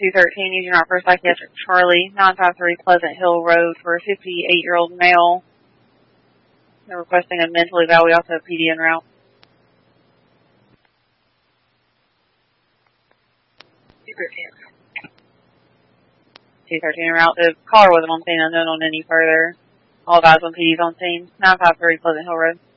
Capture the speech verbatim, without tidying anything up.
two thirteen, using route for psychiatric Charlie, nine five three Pleasant Hill Road for a fifty-eight-year-old male. They're requesting a mental eval. We also have P D en route. two thirteen en route. The caller wasn't on scene, unknown on any further. All guys on P D's on scene. nine five three Pleasant Hill Road.